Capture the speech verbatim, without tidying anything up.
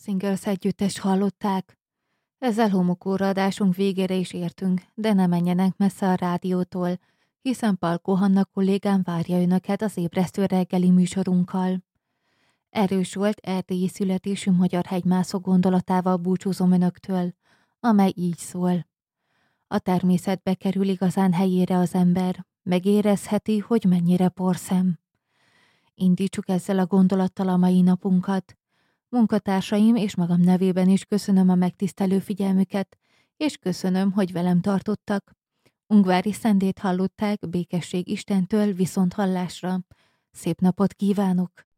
Singers együttest hallották. Ezzel homokóra adásunk végére is értünk, de ne menjenek messze a rádiótól, hiszen Palkó Hanna kollégám várja önöket az ébresztő reggeli műsorunkkal. Erős volt erdélyi születésű magyar hegymászó gondolatával búcsúzom önöktől, amely így szól. A természetbe kerül igazán helyére az ember, megérezheti, hogy mennyire porszem. Indítsuk ezzel a gondolattal a mai napunkat. Munkatársaim és magam nevében is köszönöm a megtisztelő figyelmüket, és köszönöm, hogy velem tartottak. Ungvári Szendét hallották, békesség Istentől, viszont hallásra. Szép napot kívánok!